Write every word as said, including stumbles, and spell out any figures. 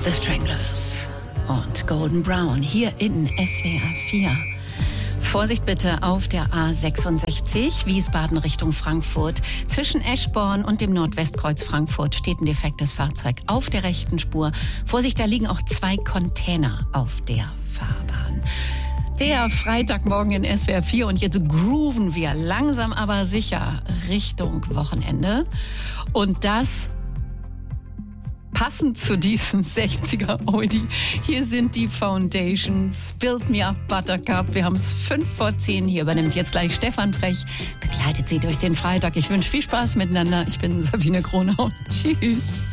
The Stranglers und Golden Brown hier in S W R vier. Vorsicht bitte auf der A sechsundsechzig, Wiesbaden Richtung Frankfurt. Zwischen Eschborn und dem Nordwestkreuz Frankfurt steht ein defektes Fahrzeug auf der rechten Spur. Vorsicht, da liegen auch zwei Container auf der Fahrbahn. Der Freitagmorgen in S W R vier und jetzt grooven wir langsam aber sicher Richtung Wochenende. Und das passend zu diesem sechziger Oldie. Hier sind die Foundations. Build Me Up Buttercup. Wir haben es fünf vor zehn. Hier übernimmt jetzt gleich Stefan Brech. Begleitet Sie durch den Freitag. Ich wünsche viel Spaß miteinander. Ich bin Sabine Kronau. Tschüss.